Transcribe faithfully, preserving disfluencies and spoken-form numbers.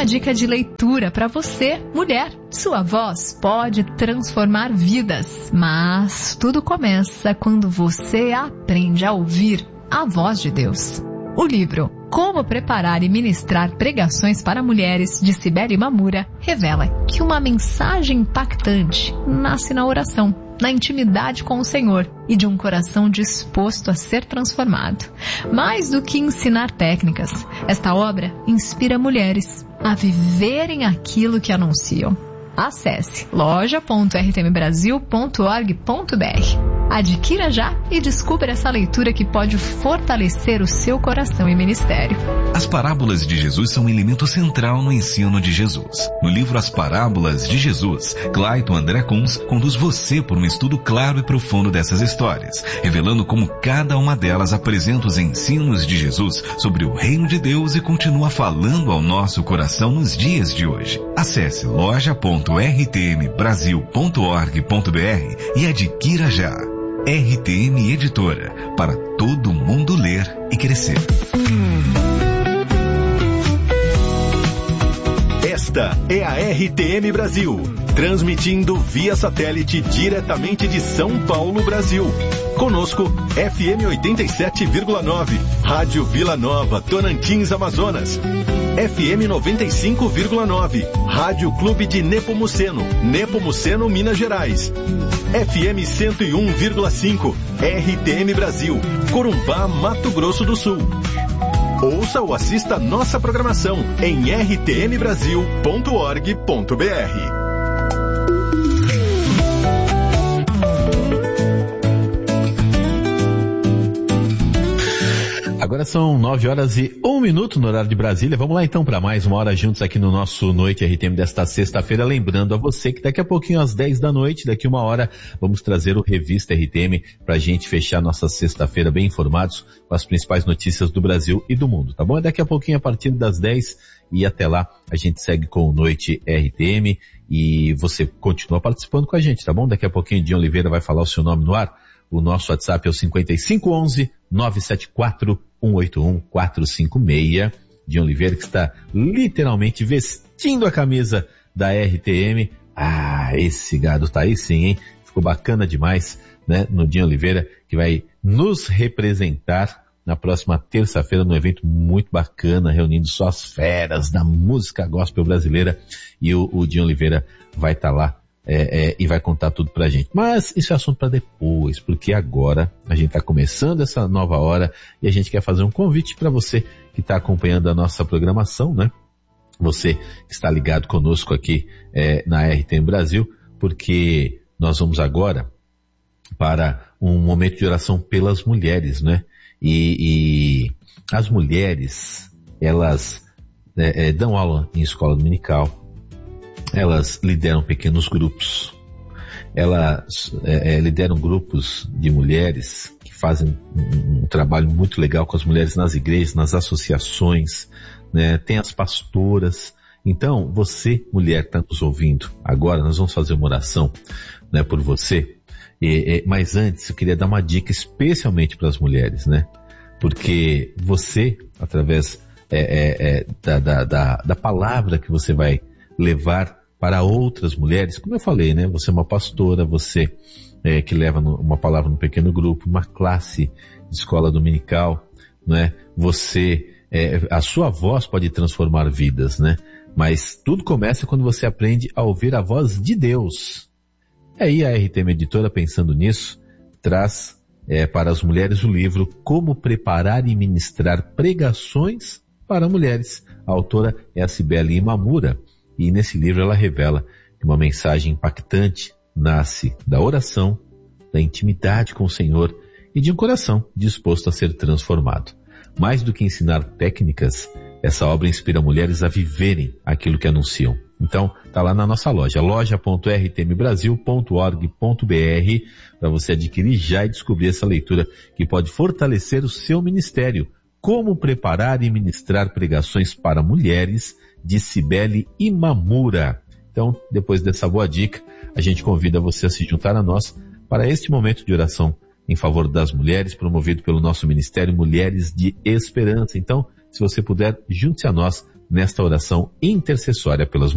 uma dica de leitura para você, mulher. Sua voz pode transformar vidas, mas tudo começa quando você aprende a ouvir a voz de Deus. O livro Como Preparar e Ministrar Pregações para Mulheres, de Cibele Mamura, revela que uma mensagem impactante nasce na oração, na intimidade com o Senhor e de um coração disposto a ser transformado. Mais do que ensinar técnicas, esta obra inspira mulheres a viverem aquilo que anunciam. Acesse loja ponto r t m brasil ponto org ponto b r. Adquira já e descubra essa leitura que pode fortalecer o seu coração e ministério. As parábolas de Jesus são um elemento central no ensino de Jesus. No livro As Parábolas de Jesus, Clayton André Kunz conduz você por um estudo claro e profundo dessas histórias, revelando como cada uma delas apresenta os ensinos de Jesus sobre o reino de Deus e continua falando ao nosso coração nos dias de hoje. Acesse loja ponto r t m brasil ponto org ponto b r e adquira já. R T M Editora, para todo mundo ler e crescer. Esta é a R T M Brasil, transmitindo via satélite diretamente de São Paulo, Brasil. Conosco, F M oitenta e sete vírgula nove, Rádio Vila Nova, Tocantins, Amazonas. F M noventa e cinco vírgula nove, Rádio Clube de Nepomuceno, Nepomuceno, Minas Gerais. F M cento e um vírgula cinco, R T M Brasil, Corumbá, Mato Grosso do Sul. Ouça ou assista nossa programação em r t m brasil ponto org ponto b r. Agora são nove horas e um minuto no horário de Brasília. Vamos lá então para mais uma hora juntos aqui no nosso Noite R T M desta sexta-feira. Lembrando a você que daqui a pouquinho às dez da noite, daqui uma hora, vamos trazer o Revista R T M para a gente fechar nossa sexta-feira bem informados com as principais notícias do Brasil e do mundo, tá bom? Daqui a pouquinho a partir das dez e até lá a gente segue com o Noite R T M e você continua participando com a gente, tá bom? Daqui a pouquinho Dinho Oliveira vai falar o seu nome no ar. O nosso WhatsApp é o cinco cinco um um, nove sete quatro, um oito um, quatro cinco seis. Dinho Oliveira, que está literalmente vestindo a camisa da R T M. Ah, esse gado tá aí sim, hein? Ficou bacana demais, né? No Dinho Oliveira, que vai nos representar na próxima terça-feira num evento muito bacana, reunindo só as feras da música gospel brasileira. E o, o Dinho Oliveira vai estar tá lá. É, é, e vai contar tudo pra gente. Mas isso é assunto para depois, porque agora a gente está começando essa nova hora e a gente quer fazer um convite para você que está acompanhando a nossa programação, né? Você que está ligado conosco aqui é, na R T M Brasil, porque nós vamos agora para um momento de oração pelas mulheres, né? E, e as mulheres, elas é, é, dão aula em escola dominical. Elas lideram pequenos grupos, elas é, lideram grupos de mulheres que fazem um, um trabalho muito legal com as mulheres nas igrejas, nas associações, né? Tem as pastoras. Então, você, mulher que está nos ouvindo, agora nós vamos fazer uma oração, né, por você. E, e, mas antes, eu queria dar uma dica especialmente para as mulheres, né? Porque você, através é, é, é, da, da, da, da palavra que você vai levar para outras mulheres, como eu falei, né? Você é uma pastora, você é, que leva no, uma palavra no pequeno grupo, uma classe de escola dominical, né? Você, é, a sua voz pode transformar vidas, né? Mas tudo começa quando você aprende a ouvir a voz de Deus. E aí a R T M Editora, pensando nisso, traz é, para as mulheres o livro Como Preparar e Ministrar Pregações para Mulheres. A autora é a Cibele Mamura. E nesse livro ela revela que uma mensagem impactante nasce da oração, da intimidade com o Senhor e de um coração disposto a ser transformado. Mais do que ensinar técnicas, essa obra inspira mulheres a viverem aquilo que anunciam. Então, tá lá na nossa loja, loja ponto r t m brasil ponto org ponto b r, para você adquirir já e descobrir essa leitura que pode fortalecer o seu ministério. Como preparar e ministrar pregações para mulheres, de Cibele Mamura. Então, depois dessa boa dica, a gente convida você a se juntar a nós para este momento de oração em favor das mulheres, promovido pelo nosso Ministério Mulheres de Esperança. Então, se você puder, junte-se a nós nesta oração intercessória pelas